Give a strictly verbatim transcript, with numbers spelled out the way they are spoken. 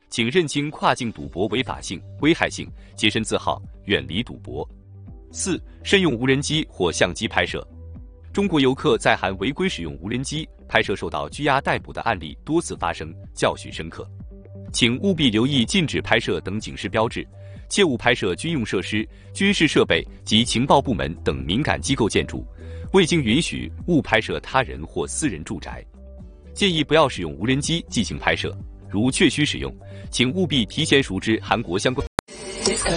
请认清跨境赌博违法性、危害性，洁身自好，远离赌博。四、慎用无人机或相机拍摄。中国游客在韩违规使用无人机拍摄受到拘押逮捕的案例多次发生，教训深刻。请务必留意禁止拍摄等警示标志，切勿拍摄军用设施、军事设备及情报部门等敏感机构建筑，未经允许勿拍摄他人或私人住宅。建议不要使用无人机进行拍摄，如确需使用，请务必提前熟知韩国相关。